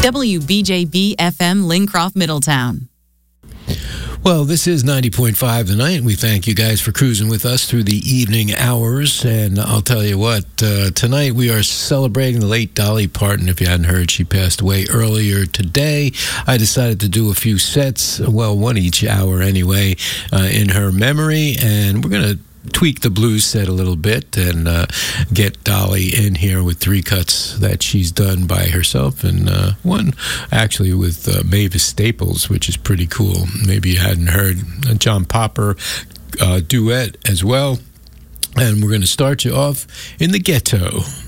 WBJB FM Lincroft, Middletown. Well, this is 90.5 The Night. We thank you guys for cruising with us through the evening hours. And I'll tell you what, tonight we are celebrating the late Dolly Parton. If you hadn't heard, she passed away earlier today. I decided to do a few sets, well, one each hour anyway, in her memory. And we're going to tweak the blues set a little bit and get Dolly in here with 3 cuts that she's done by herself, and one actually with Mavis Staples, which is pretty cool. Maybe you hadn't heard a John Popper duet as well. And we're going to start you off in the ghetto.